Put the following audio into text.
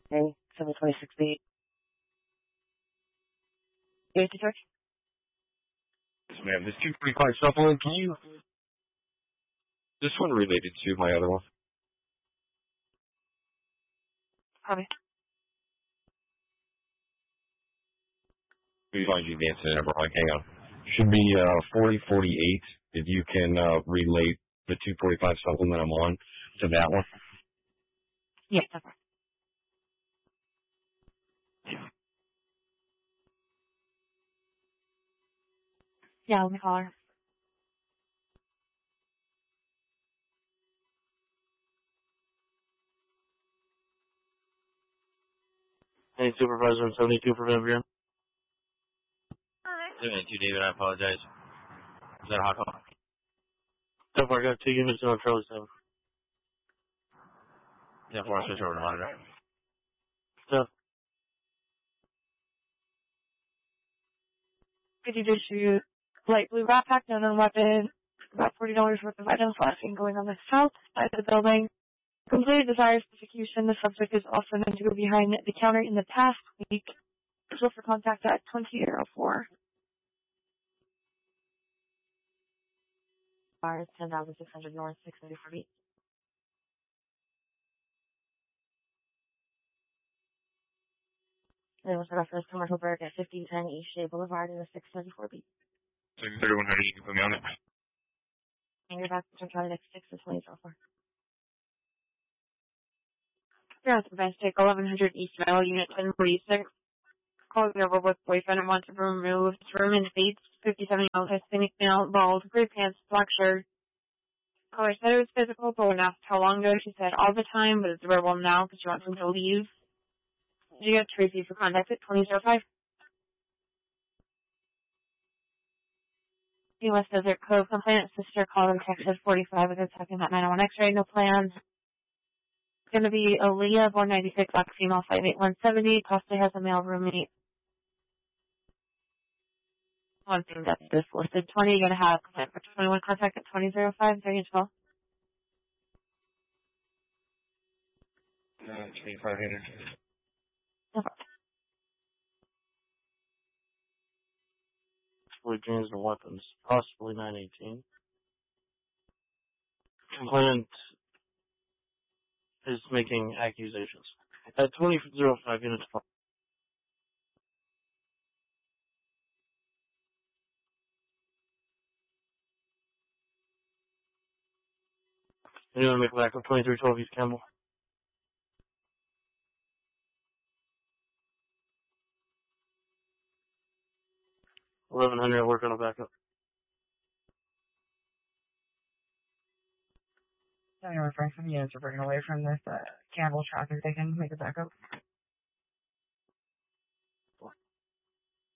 Okay, 726B. Here's the charge. Yes, ma'am. This 245 supplement, can you... This one related to my other one. Copy. Please find you the incident number. Hang on. Should be 4048 if you can relate the 245 supplement I'm on to that one. Yes, that's right. Yeah, let me call her. Hey, Supervisor, I'm 72 for Vivian. 72, David, I apologize. Is that a hot call? So far, I got 2 units in on Charlie 7. Yeah, for us, switch over to monitor. So, 50 issue, light blue backpack, no known weapon, about $40 worth of items flashing going on the south side of the building. Completed desired execution. The subject is also known to go behind the counter in the past week. Scheduled for contact at 2004. Bar is 10,600 north, 634 feet. There was a reference commercial break at 1510 East Shea Boulevard in the 634 feet. So 3100, you can put me on it. And you're back to try the next 6 to 2004. You're at the best take 1100 East Meadow, Unit 1046. Calling over with boyfriend and wants to remove his room in Bates, 57-year-old Hispanic male, bald, gray pants, black shirt. Caller said it was physical, but when asked how long ago, she said all the time, but it's verbal now because she wants him to leave. You got Tracy for contact at 2005. U.S. Desert Cove complainant sister called and texted 45 with her talking about 901 X-ray, no plans. It's going to be Aaliyah, born 96, black female, 5'8", 170, possibly has a male roommate. One thing that's this listed. 20, you're going to have complaint for 21 contact at 2005, 3012. 2500. No problem. possibly jeans and weapons, possibly 918. Complainant is making accusations. At 2005 units. Anyone make back up 2312 East Campbell? 1100, work on a backup. Any reference from units are breaking away from this Campbell traffic, they can make a backup.